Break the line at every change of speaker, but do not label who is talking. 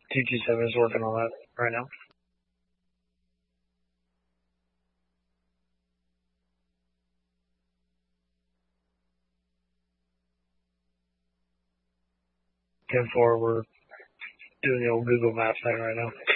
TT7 is working on that right now. Ten four, we're doing the old Google Maps thing right now.